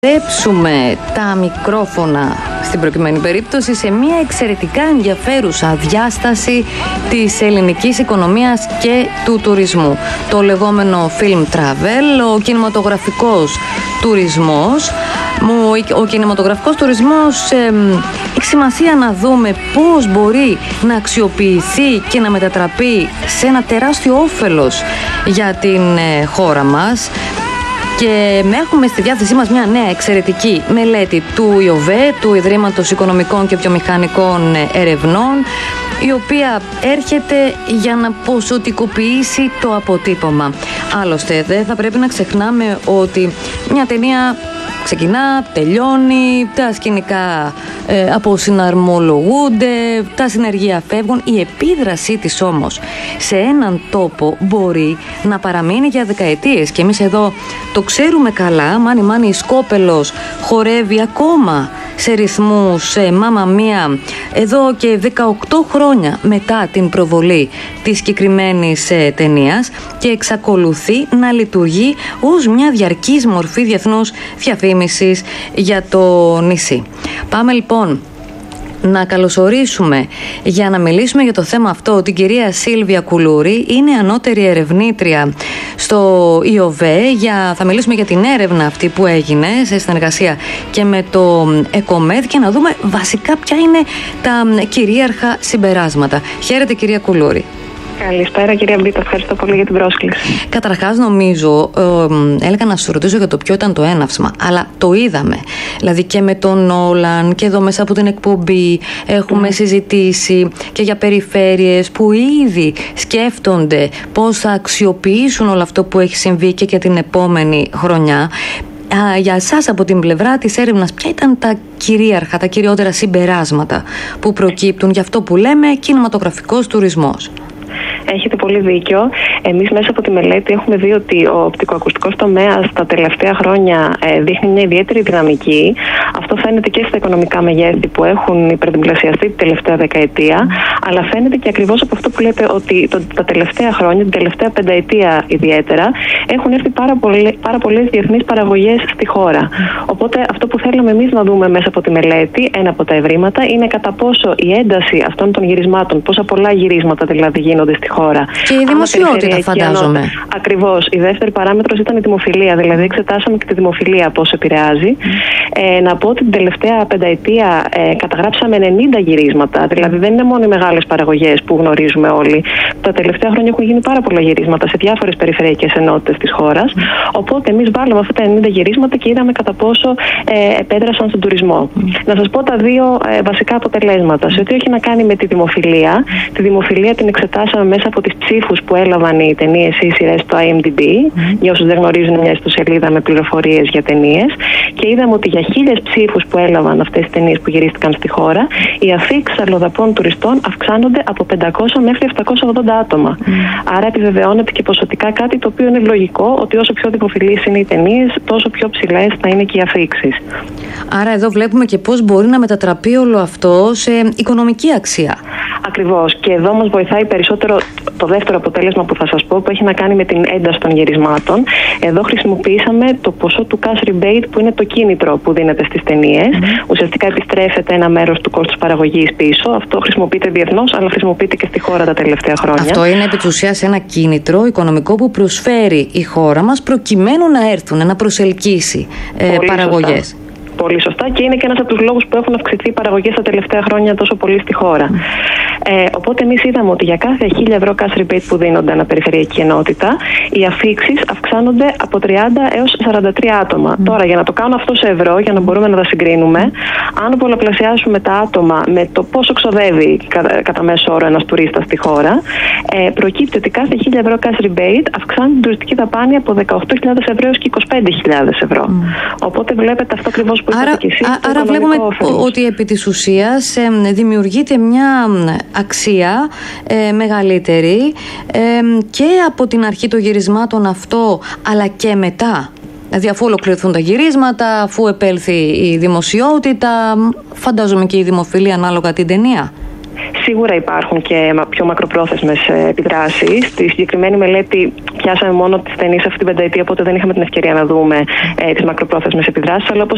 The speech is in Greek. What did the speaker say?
Στρέψουμε τα μικρόφωνα στην προκειμένη περίπτωση σε μια εξαιρετικά ενδιαφέρουσα διάσταση της ελληνικής οικονομίας και του τουρισμού. Το λεγόμενο film travel, ο κινηματογραφικός τουρισμός. Ο κινηματογραφικός τουρισμός έχει σημασία να δούμε πώς μπορεί να αξιοποιηθεί και να μετατραπεί σε ένα τεράστιο όφελος για την χώρα μας. Και έχουμε στη διάθεσή μας μια νέα εξαιρετική μελέτη του ΙΟΒΕ, του Ιδρύματος Οικονομικών και Βιομηχανικών Ερευνών, η οποία έρχεται για να ποσοτικοποιήσει το αποτύπωμα. Άλλωστε, δεν θα πρέπει να ξεχνάμε ότι μια ταινία ξεκινά, τελειώνει, τα σκηνικά αποσυναρμολογούνται, τα συνεργεία φεύγουν. Η επίδρασή της όμως σε έναν τόπο μπορεί να παραμείνει για δεκαετίες. Και εμείς εδώ το ξέρουμε καλά. Μάνι Σκόπελος χορεύει ακόμα σε ρυθμούς Μάμα Μία εδώ και 18 χρόνια μετά την προβολή της συγκεκριμένης ταινίας και εξακολουθεί να λειτουργεί ως μια διαρκής μορφή διεθνούς διαφήμισης για το νησί. Πάμε λοιπόν να καλωσορίσουμε για να μιλήσουμε για το θέμα αυτό την κυρία Σίλβια Κουλούρη. Είναι ανώτερη ερευνήτρια στο ΙΟΒΕ. Θα μιλήσουμε για την έρευνα αυτή που έγινε σε συνεργασία και με το ΕΚΟΜΕΔ και να δούμε βασικά ποια είναι τα κυρίαρχα συμπεράσματα. Χαίρετε κυρία Κουλούρη. Καλησπέρα κυρία Μπίτα, ευχαριστώ πολύ για την πρόσκληση. Καταρχάς νομίζω, έλεγα να σου ρωτήσω για το ποιο ήταν το έναυσμα, αλλά το είδαμε. Δηλαδή και με τον Νόλαν και εδώ μέσα από την εκπομπή έχουμε συζητήσει και για περιφέρειες που ήδη σκέφτονται πώς θα αξιοποιήσουν όλο αυτό που έχει συμβεί και για την επόμενη χρονιά. Για εσάς από την πλευρά της έρευνας, ποια ήταν τα κυρίαρχα, τα κυριότερα συμπεράσματα που προκύπτουν για αυτό που λέμε κινηματογραφικός τουρισμός? Έχετε πολύ δίκιο. Εμείς μέσα από τη μελέτη έχουμε δει ότι ο οπτικοακουστικός τομέας τα τελευταία χρόνια δείχνει μια ιδιαίτερη δυναμική. Αυτό φαίνεται και στα οικονομικά μεγέθη που έχουν υπερδιπλασιαστεί την τελευταία δεκαετία, αλλά φαίνεται και ακριβώς από αυτό που λέτε ότι τα τελευταία χρόνια, την τελευταία πενταετία ιδιαίτερα, έχουν έρθει πάρα πολλές διεθνείς παραγωγές στη χώρα. Οπότε αυτό που θέλαμε εμείς να δούμε μέσα από τη μελέτη, ένα από τα ευρήματα, είναι κατά πόσο η ένταση αυτών των γυρισμάτων, πόσα πολλά γυρίσματα δηλαδή γίνονται στη χώρα. Και η δημοσιότητα, φαντάζομαι. Ακριβώς. Η δεύτερη παράμετρος ήταν η δημοφιλία. Δηλαδή, εξετάσαμε και τη δημοφιλία πώς επηρεάζει. Να πω ότι την τελευταία πενταετία καταγράψαμε 90 γυρίσματα. Δηλαδή, δεν είναι μόνο οι μεγάλες παραγωγές που γνωρίζουμε όλοι. Τα τελευταία χρόνια έχουν γίνει πάρα πολλά γυρίσματα σε διάφορες περιφερειακές ενότητες της χώρας. Οπότε, εμείς βάλαμε αυτά τα 90 γυρίσματα και είδαμε κατά πόσο επέδρασαν στον τουρισμό. Να σας πω τα δύο βασικά αποτελέσματα. Σε ό,τι έχει να κάνει με τη δημοφιλία, τη δημοφιλία την εξετάσαμε μέσα από τις ψήφους που έλαβαν οι ταινίες ή οι σειρές στο IMDb. Για όσους δεν γνωρίζουν, μια ιστοσελίδα με πληροφορίες για ταινίες. Και είδαμε ότι για 1000 ψήφους που έλαβαν αυτές τις ταινίες που γυρίστηκαν στη χώρα, οι αφίξεις αλλοδαπών τουριστών αυξάνονται από 500 μέχρι 780 άτομα. Άρα επιβεβαιώνεται και ποσοτικά κάτι το οποίο είναι λογικό, ότι όσο πιο δημοφιλείς είναι οι ταινίες, τόσο πιο ψηλές θα είναι και οι αφίξεις. Άρα εδώ βλέπουμε και πώς μπορεί να μετατραπεί όλο αυτό σε οικονομική αξία. Ακριβώς. Και εδώ μας βοηθάει περισσότερο το δεύτερο αποτέλεσμα που θα σας πω, που έχει να κάνει με την ένταση των γυρισμάτων. Εδώ χρησιμοποιήσαμε το ποσό του cash rebate, που είναι το κίνητρο που δίνεται στις ταινίες. Ουσιαστικά επιστρέφεται ένα μέρος του κόστους παραγωγής πίσω. Αυτό χρησιμοποιείται διεθνώς, αλλά χρησιμοποιείται και στη χώρα τα τελευταία χρόνια. Αυτό είναι επί της ουσίας ένα κίνητρο οικονομικό που προσφέρει η χώρα μας προκειμένου να έρθουν, να προσελκύσει παραγωγές. Σωστά. Πολύ σωστά, και είναι και ένας από τους λόγους που έχουν αυξηθεί οι παραγωγές τα τελευταία χρόνια τόσο πολύ στη χώρα. Οπότε εμείς είδαμε ότι για κάθε 1000 ευρώ cash rebate που δίνονται ανά περιφερειακή ενότητα, οι αφίξεις αυξάνονται από 30 έως 43 άτομα. Τώρα, για να το κάνω αυτό σε ευρώ, για να μπορούμε να τα συγκρίνουμε, αν πολλαπλασιάσουμε τα άτομα με το πόσο ξοδεύει κατά μέσο όρο ένας τουρίστας στη χώρα, προκύπτει ότι κάθε 1000 ευρώ cash rebate αυξάνει την τουριστική δαπάνη από 18.000 ευρώ έως και 25.000 ευρώ. Οπότε βλέπετε αυτό ακριβώς που είπατε και εσείς. Άρα βλέπουμε ότι επί της ουσίας δημιουργείται μια αξία μεγαλύτερη και από την αρχή των γυρισμάτων αυτό, αλλά και μετά. Δηλαδή αφού ολοκληρωθούν τα γυρίσματα, αφού επέλθει η δημοσιότητα, φαντάζομαι και η δημοφιλία ανάλογα την ταινία. Σίγουρα υπάρχουν και πιο μακροπρόθεσμες επιδράσεις. Στη συγκεκριμένη μελέτη πιάσαμε μόνο τις ταινίες αυτή την πενταετία, οπότε δεν είχαμε την ευκαιρία να δούμε τις μακροπρόθεσμες επιδράσεις. Αλλά όπως